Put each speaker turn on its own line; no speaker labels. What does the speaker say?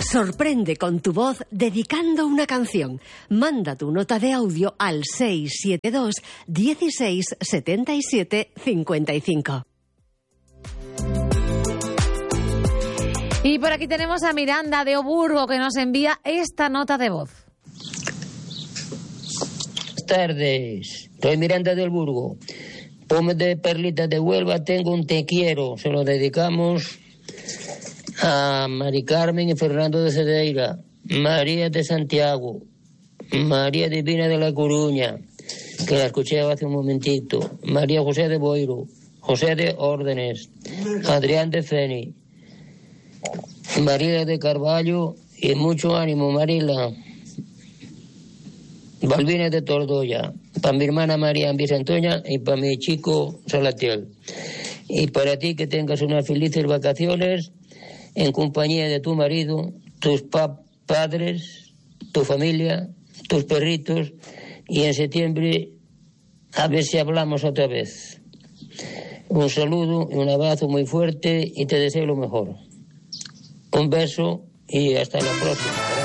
Sorprende con tu voz dedicando una canción. Manda tu nota de audio al 672 16 77 55.
Y por aquí tenemos a Miranda de Oburgo, que nos envía esta nota de voz.
Buenas tardes, soy Miranda de Oburgo. Ponme de Perlitas de Huelva, tengo un te quiero. Se lo dedicamos a Mari Carmen y Fernando de Cedeira, María de Santiago, María Divina de La Coruña, que la escuché hace un momentito, María José de Boiro, José de Órdenes, Adrián de Feni, María de Carballo y mucho ánimo, Marila. Balbines de Tordoya, para mi hermana María Vicentoña y para mi chico Salatiel. Y para ti, que tengas unas felices vacaciones en compañía de tu marido, tus padres, tu familia, tus perritos, y en septiembre a ver si hablamos otra vez. Un saludo y un abrazo muy fuerte y te deseo lo mejor. Un beso y hasta la próxima.